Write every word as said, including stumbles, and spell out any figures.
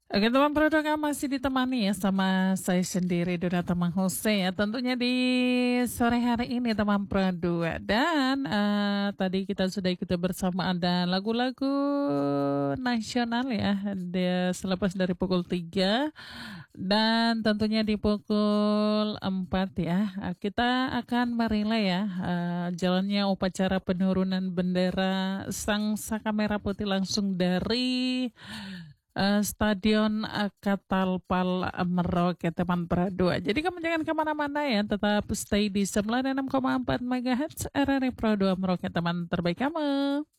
Oke teman Prodaka masih ditemani ya sama saya sendiri Donata Mang Jose ya tentunya di sore hari ini teman Produa dan eh, tadi kita sudah ikuti bersama ada lagu-lagu nasional ya dia selepas dari pukul tiga dan tentunya di pukul empat ya eh, kita akan merilai ya eh, jalannya upacara penurunan bendera Sang Saka Merah Putih langsung dari eh, Stadion eh, Katalpal eh, Merauke teman Pradua. Jadi kamu jangan kemana-mana ya, tetap stay di sembilan puluh enam koma empat MHz R R I Pradua Merauke teman terbaik kamu.